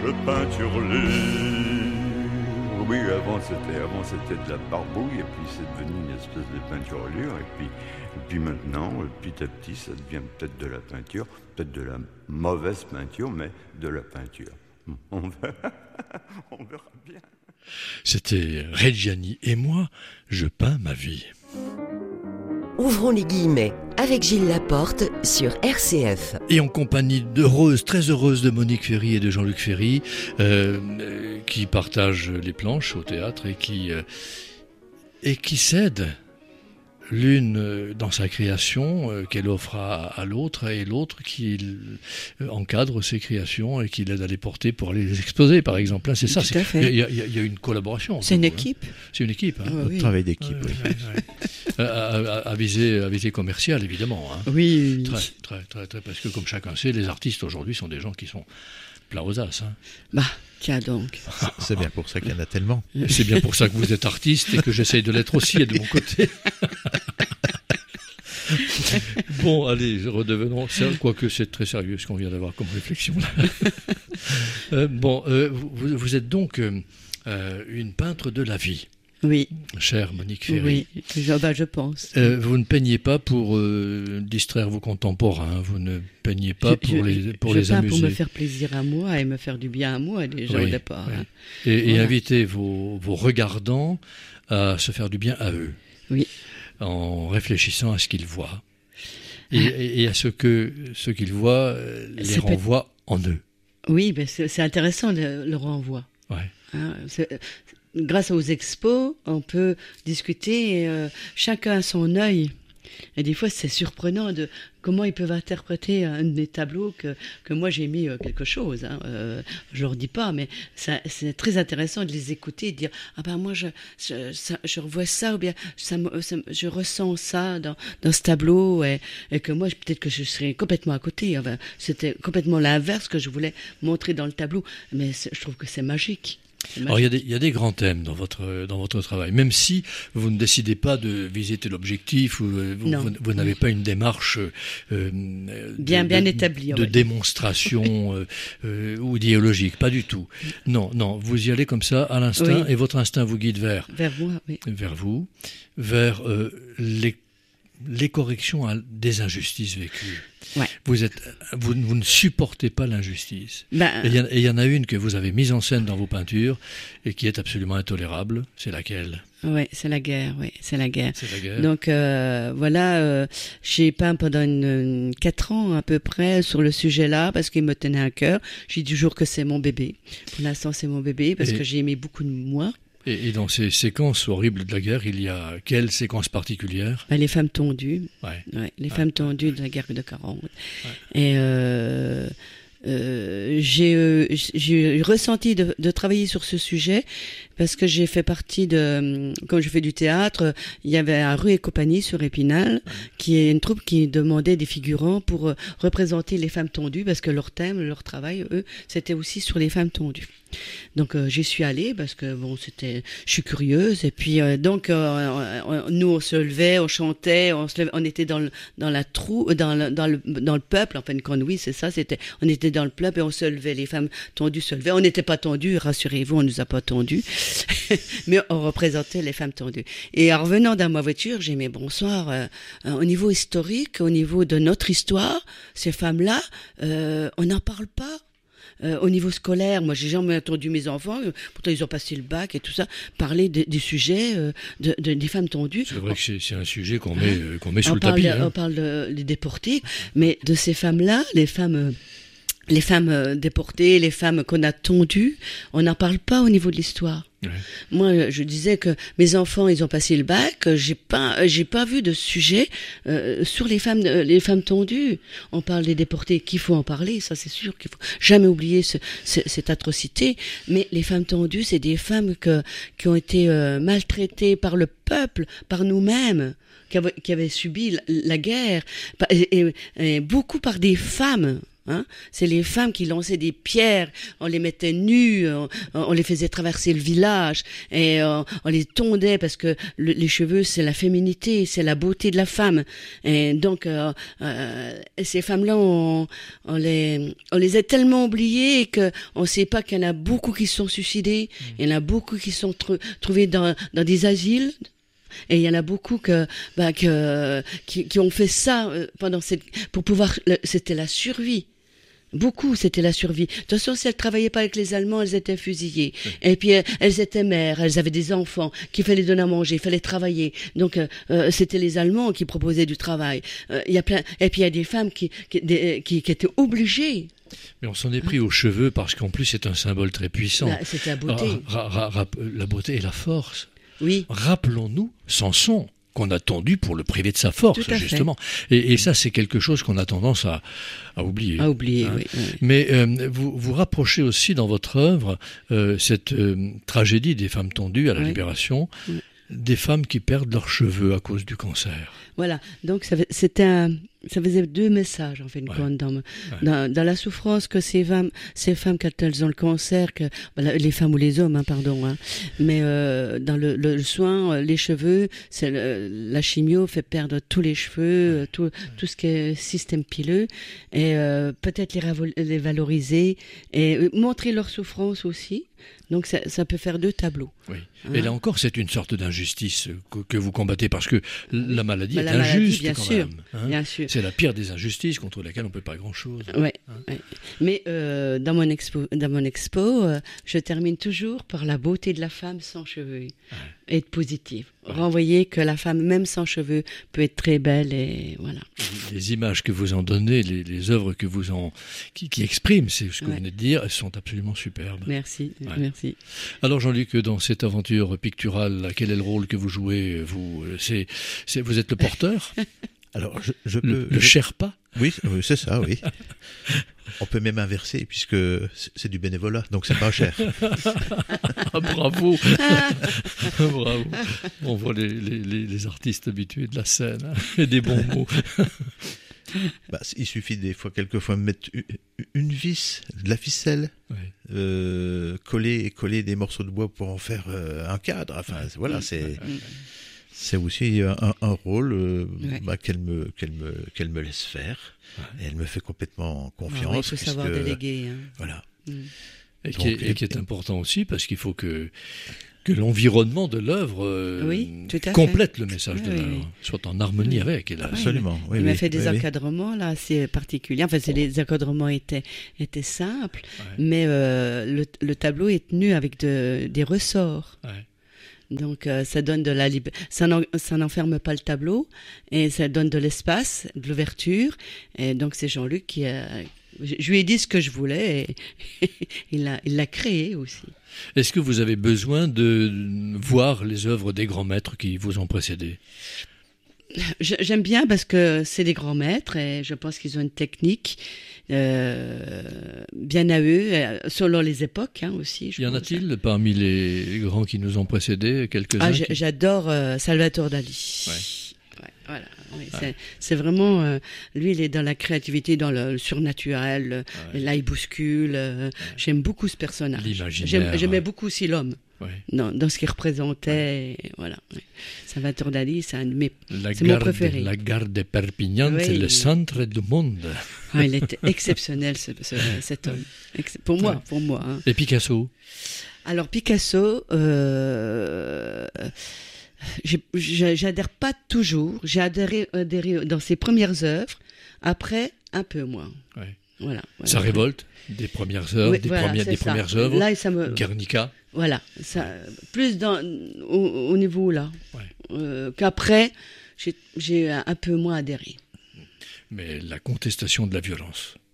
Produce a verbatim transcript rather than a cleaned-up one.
je peinture les... Oui, avant c'était, avant c'était de la barbouille, et puis c'est devenu une espèce de peinturlure, et puis, et puis maintenant, petit à petit, ça devient peut-être de la peinture, peut-être de la mauvaise peinture, mais de la peinture. On verra, on verra bien. C'était Reggiani et moi, je peins ma vie. Ouvrons les guillemets avec Gilles Laporte sur R C F. Et en compagnie d'heureuses, très heureuses de Monique Ferry et de Jean-Luc Ferry, euh, euh, qui partagent les planches au théâtre et qui, euh, et qui cèdent l'une euh, dans sa création euh, qu'elle offre à, à l'autre et l'autre qui euh, encadre ses créations et qui l'aide à les porter pour aller les exposer, par exemple. Là, c'est ça. Tout à fait. Il y, y, y a une collaboration. C'est une vous, équipe. Hein. C'est une équipe. Hein. Ah, Notre oui. travail d'équipe, Ouais, oui. ouais, ouais. à, à, à, viser, à viser commercial, évidemment. Hein. Oui, oui. Très, très, très, très, parce que comme chacun sait, les artistes aujourd'hui sont des gens qui sont pleins aux as. Hein. Bah, tiens donc. C'est bien pour ça qu'il y en a tellement. Et c'est bien pour ça que vous êtes artiste et que j'essaye de l'être aussi et de mon côté. Bon, allez, redevenons. Quoique c'est très sérieux ce qu'on vient d'avoir comme réflexion là. euh, bon, euh, vous, vous êtes donc euh, une peintre de la vie. Oui. Chère Monique Ferry. Oui, je, bah, je pense. Euh, vous ne peignez pas pour euh, distraire vos contemporains, vous ne peignez pas je, pour je, les, pour je les peins amuser. pour me faire plaisir à moi et me faire du bien à moi déjà oui, au départ. Oui. Hein. Et, voilà. et inviter vos, vos regardants à se faire du bien à eux. Oui. En réfléchissant à ce qu'ils voient. Et, et, et à ce que ce qu'ils voient euh, les c'est renvoie peut... en eux. Oui, ben c'est, c'est intéressant le, le renvoi. Ouais. Hein, c'est, grâce aux expos, on peut discuter et, euh, chacun à son œil. Et des fois, c'est surprenant de comment ils peuvent interpréter un des tableaux que, que moi j'ai mis euh, quelque chose. Hein. Euh, je leur dis pas, mais ça, c'est très intéressant de les écouter et de dire ah ben moi je je, ça, je revois ça ou bien ça, ça, je ressens ça dans, dans ce tableau et, et que moi peut-être que je serais complètement à côté. Enfin, c'était complètement l'inverse que je voulais montrer dans le tableau, mais je trouve que c'est magique. Alors il y, a des, il y a des grands thèmes dans votre, dans votre travail, même si vous ne décidez pas de viser tel objectif, ou vous, vous, vous n'avez pas une démarche euh, bien, de, bien de, établie, de démonstration euh, euh, ou idéologique, pas du tout. Non, non, vous y allez comme ça à l'instinct, oui. Et votre instinct vous guide vers, vers, moi, oui. vers vous, vers euh, les, les corrections à des injustices vécues. Ouais. Vous, êtes, vous, vous ne supportez pas l'injustice. Ben, et il y, y en a une que vous avez mise en scène dans vos peintures et qui est absolument intolérable. C'est laquelle ? Oui, c'est la guerre. Oui, c'est la guerre. C'est la guerre. Donc euh, voilà, euh, j'ai peint pendant une, une, quatre ans à peu près sur le sujet-là parce qu'il me tenait à cœur. Je dis toujours que c'est mon bébé. Pour l'instant, c'est mon bébé parce et... que j'ai aimé beaucoup de moi. Et, et dans ces séquences horribles de la guerre, il y a quelle séquence particulière ? Ben, les femmes tondues. Ouais. Ouais, les ouais. femmes tondues de la guerre de quarante. Ouais. Et euh, euh, j'ai, euh, j'ai ressenti de, de travailler sur ce sujet parce que j'ai fait partie de, quand je fais du théâtre, il y avait un Rue et compagnie sur Épinal, qui est une troupe qui demandait des figurants pour représenter les femmes tondues parce que leur thème, leur travail, eux, c'était aussi sur les femmes tondues. Donc euh, j'y suis allée parce que bon c'était je suis curieuse et puis euh, donc euh, on, nous on se levait, on chantait, on se levait, on était dans le, dans la trou dans le, dans le dans le peuple, enfin quand oui c'est ça, c'était on était dans le peuple et on se levait, les femmes tondues se levaient, on n'était pas tondues, rassurez-vous, on nous a pas tondues. Mais on représentait les femmes tondues. Et en revenant dans ma voiture, j'ai dit bonsoir, euh, euh, au niveau historique, au niveau de notre histoire, ces femmes-là, euh, on n'en parle pas. Euh, au niveau scolaire, moi j'ai jamais entendu mes enfants, euh, pourtant ils ont passé le bac et tout ça, parler de, du sujet euh, de, de, des femmes tondues. C'est vrai que c'est, c'est un sujet qu'on met, euh, qu'on met sous on le parle tapis. De, hein. On parle de, des déportés, mais de ces femmes-là, les femmes... Euh, les femmes déportées, les femmes qu'on a tondues, on n'en parle pas au niveau de l'histoire. Ouais. Moi, je disais que mes enfants, ils ont passé le bac, j'ai pas, j'ai pas vu de sujet euh, sur les femmes, les femmes tondues. On parle des déportés, qu'il faut en parler, ça c'est sûr qu'il faut jamais oublier ce, ce, cette atrocité. Mais les femmes tondues, c'est des femmes que, qui ont été euh, maltraitées par le peuple, par nous-mêmes, qui avaient, qui avaient subi la, la guerre, et, et, et beaucoup par des femmes. Hein, c'est les femmes qui lançaient des pierres, on les mettait nus, on, on les faisait traverser le village et on, on les tondait parce que le, les cheveux c'est la féminité, c'est la beauté de la femme. Et donc euh, euh, ces femmes-là, on, on les on les a tellement oubliées que on sait pas qu'il y en a beaucoup qui se sont suicidés, mmh. il y en a beaucoup qui sont tr- trouvés dans dans des asiles. Et il y en a beaucoup que, bah, que qui, qui ont fait ça pendant cette pour pouvoir. C'était la survie. Beaucoup, c'était la survie. De toute façon, si elles travaillaient pas avec les Allemands, elles étaient fusillées. Oui. Et puis, elles étaient mères, elles avaient des enfants qu'il fallait donner à manger, il fallait travailler. Donc, euh, c'était les Allemands qui proposaient du travail. Euh, il y a plein. Et puis, il y a des femmes qui qui, des, qui, qui étaient obligées. Mais on s'en est pris aux cheveux parce qu'en plus, c'est un symbole très puissant. Là, c'était la beauté. Ra, ra, ra, la beauté et la force. Oui. Rappelons-nous Samson, qu'on a tendu pour le priver de sa force, justement. Et, et ça, c'est quelque chose qu'on a tendance à, à oublier. À oublier, hein. oui, oui. Mais euh, vous vous rapprochez aussi dans votre œuvre euh, cette euh, tragédie des femmes tondues à la oui. Libération, oui. des femmes qui perdent leurs cheveux à cause du cancer. Voilà, donc ça, c'était un, ça faisait deux messages en fin de ouais. compte dans, ouais. dans, dans la souffrance que ces femmes, ces femmes quand elles ont le cancer, que voilà, les femmes ou les hommes, hein, pardon, hein, mais euh, dans le, le soin, les cheveux, c'est le, la chimio fait perdre tous les cheveux, ouais. tout, ouais. tout ce qui est système pileux, et euh, peut-être les, ravol- les valoriser et montrer leur souffrance aussi. Donc ça, ça peut faire deux tableaux. Oui. Hein. Et là encore, c'est une sorte d'injustice que, que vous combattez parce que la maladie bah, est la injuste maladie, bien quand sûr, même. Hein. Bien sûr. C'est la pire des injustices contre laquelle on ne peut pas grand-chose. Ouais, hein. ouais. Mais euh, dans mon expo, dans mon expo, euh, je termine toujours par la beauté de la femme sans cheveux ouais. et être positive. Ouais. Renvoyer que la femme, même sans cheveux, peut être très belle et voilà. Les images que vous en donnez, les, les œuvres que vous en qui, qui expriment, c'est ce que ouais. vous venez de dire, elles sont absolument superbes. Merci, ouais. merci. Alors Jean-Luc, dans cette aventure picturale, quel est le rôle que vous jouez? Vous, c'est, c'est, vous êtes le porteur? Alors, je, je le, peux... Le je... Sherpa? Oui, c'est ça, oui. On peut même inverser, puisque c'est du bénévolat, donc c'est pas cher. Ah, bravo. Bravo. On voit les, les, les artistes habitués de la scène, hein, et des bons mots. Bah, il suffit des fois, quelquefois, de mettre une vis, de la ficelle, ouais. euh, coller, coller des morceaux de bois pour en faire euh, un cadre. Enfin, ouais. voilà, c'est... Ouais. C'est aussi un, un rôle euh, ouais. bah, qu'elle me qu'elle me qu'elle me laisse faire. Ouais. Et elle me fait complètement confiance. Ah, ouais, il faut puisque, savoir déléguer. Hein. Voilà. Mm. Et, Donc, qui est, et qui est important aussi parce qu'il faut que que l'environnement de l'œuvre euh, oui, complète le message oui, de l'œuvre, oui. soit en harmonie oui. avec. Et là, absolument. Oui, il oui, m'a fait des oui, encadrements là assez particuliers. Enfin, c'est, les encadrements étaient étaient simples, ouais. mais euh, le, le tableau est tenu avec de, des ressorts. Ouais. Donc euh, ça donne de la lib- ça, n'en, ça n'enferme pas le tableau et ça donne de l'espace, de l'ouverture. Et donc c'est Jean-Luc qui a, je lui ai dit ce que je voulais et il l'a, il l'a créé aussi. Est-ce que vous avez besoin de voir les œuvres des grands maîtres qui vous ont précédé? J'aime bien parce que c'est des grands maîtres et je pense qu'ils ont une technique euh, bien à eux, selon les époques hein, aussi. Je y en pense. a-t-il parmi les grands qui nous ont précédés, quelques-uns ah, qui... J'adore euh, Salvatore Dali. Ouais. Ouais, voilà. Oui, ouais. c'est, c'est vraiment euh, lui, il est dans la créativité, dans le, le surnaturel. Ouais. Là, il bouscule. Euh, ouais. J'aime beaucoup ce personnage. L'imaginaire. J'aime, j'aimais beaucoup aussi l'homme. Ouais. Dans, dans ce qu'il représentait, ouais. Voilà. Ouais. Salvatore Dali, c'est un de mes, la c'est gare mon préféré. De, la gare de Perpignan, oui. C'est le centre du monde. Ah, il était exceptionnel, ce, ce, cet homme. Ex- pour moi, ouais. pour moi. Hein. Et Picasso? Alors Picasso, euh, j'ai, j'adhère pas toujours. J'ai adhéré, adhéré dans ses premières œuvres. Après, un peu moins. Ouais. Voilà, voilà. Ça révolte des premières œuvres, oui, des, voilà, premières, des premières œuvres. Là, ça me... Guernica. Voilà, ça, plus dans, au, au niveau là. Ouais. Euh, qu'après, j'ai, j'ai un peu moins adhéré. Mais la contestation de la violence.